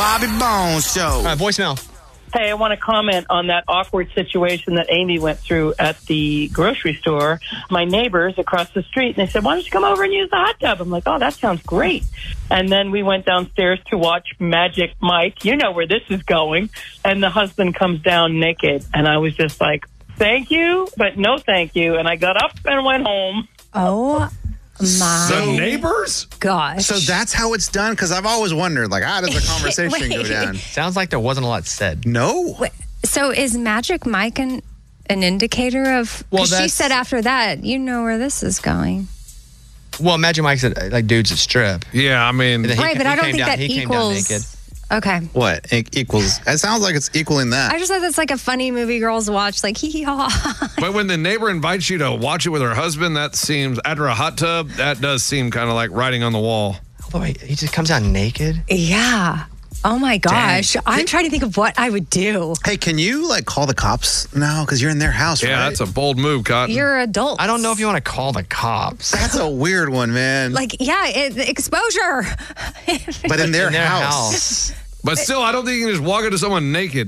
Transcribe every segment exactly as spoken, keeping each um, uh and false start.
Bobby Bones Show. All right, voicemail. Hey, I want to comment on that awkward situation that Amy went through at the grocery store. My neighbors across the street, and they said, why don't you come over and use the hot tub? I'm like, oh, that sounds great. And then we went downstairs to watch Magic Mike. You know where this is going. And the husband comes down naked. And I was just like, thank you, but no thank you. And I got up and went home. Oh, my The neighbors? gosh. So that's how it's done? Because I've always wondered, like, how does the conversation go Wait. down? Sounds like there wasn't a lot said. No. Wait, so is Magic Mike an, an indicator of... Well, Well, she that's- said after that, you know where this is going. Well, Magic Mike said, like, dudes at strip. Yeah, I mean... And then he- right, but he I don't came think down- that he came down equals... naked. Okay. What? It equals... It sounds like it's equaling that. I just thought that's like a funny movie girls watch, like hee hee ha ha. But when the neighbor invites you to watch it with her husband, that seems, after a hot tub, that does seem kind of like writing on the wall. Although he, he just comes out naked. Yeah. Oh my gosh. I'm trying to think of what I would do. Hey, can you, like, call the cops now? Because you're in their house, Yeah, right? that's a bold move, Cotton. You're adult. I don't know if you want to call the cops. That's a weird one, man. Like, yeah, it, exposure. but in their, In their house. house. But still, I don't think you can just walk into someone naked.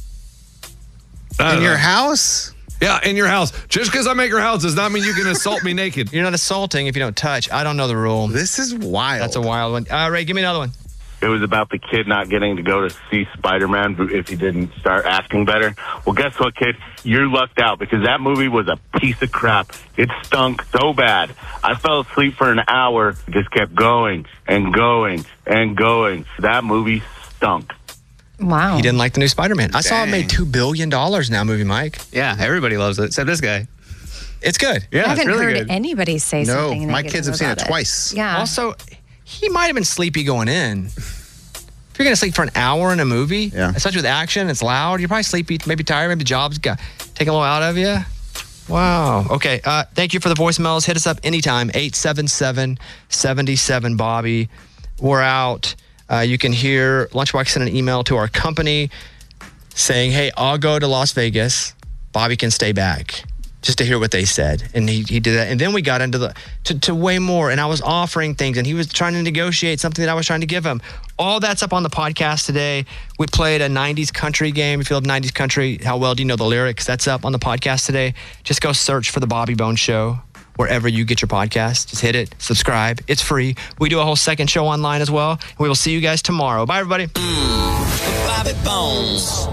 I In don't your know. house? Yeah, in your house. Just because I'm at your house does not mean you can assault me naked. You're not assaulting if you don't touch. I don't know the rule. This is wild. That's a wild one. Uh, Ray, give me another one. It was about the kid not getting to go to see Spider-Man if he didn't start acting better. Well, guess what, kid? You're lucked out because that movie was a piece of crap. It stunk so bad. I fell asleep for an hour, just kept going and going and going. That movie stunk. Wow. He didn't like the new Spider-Man. I saw it Dang. made two billion dollars now, movie Mike. Yeah, everybody loves it, except this guy. It's good. Yeah, I haven't it's really heard good. anybody say No, something my negative kids have seen it about twice. Yeah. Also, he might have been sleepy going in. If you're going to sleep for an hour in a movie, Yeah. especially with action, it's loud, you're probably sleepy, maybe tired, maybe the job's got taking a little out of you. Wow. Okay. Uh, thank you for the voicemails. Hit us up anytime, eight seven seven, seven seven, Bobby. We're out. Uh, you can hear Lunchbox send an email to our company saying, hey, I'll go to Las Vegas. Bobby can stay back. Just to hear what they said. And he, he did that. And then we got into the to, to way more. And I was offering things and he was trying to negotiate something that I was trying to give him. All that's up on the podcast today. We played a nineties country game. If you love nineties country, how well do you know the lyrics? That's up on the podcast today. Just go search for the Bobby Bones Show wherever you get your podcast. Just hit it, subscribe. It's free. We do a whole second show online as well. We will see you guys tomorrow. Bye, everybody. Bobby Bones.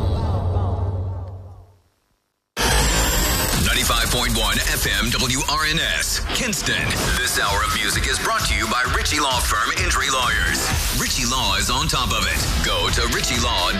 ninety-five point one F M W R N S, Kinston. This hour of music is brought to you by Ritchie Law Firm Injury Lawyers. Ritchie Law is on top of it. Go to Ritchie Law.